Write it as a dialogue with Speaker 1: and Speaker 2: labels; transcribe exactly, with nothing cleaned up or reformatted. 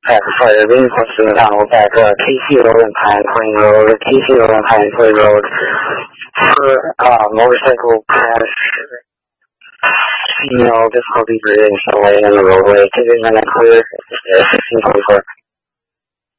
Speaker 1: At the fire being close to the tunnel back uh, Casey Road and Pine Plain Road, Casey Road and Pine Plain Road for uh, motorcycle crash. You know, difficulty breathing, so lane in the roadway. Condition and clear. sixteen twenty-four.